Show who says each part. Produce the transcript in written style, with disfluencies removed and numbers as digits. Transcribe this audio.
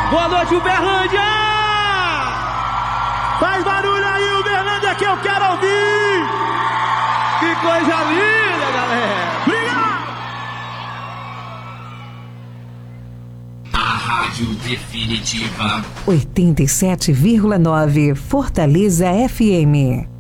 Speaker 1: Boa noite, Uberlândia!
Speaker 2: Faz barulho aí, Uberlândia, que eu quero ouvir!
Speaker 1: Que coisa linda, galera!
Speaker 2: Obrigado!
Speaker 3: A Rádio Definitiva
Speaker 4: 87,9 Fortaleza FM.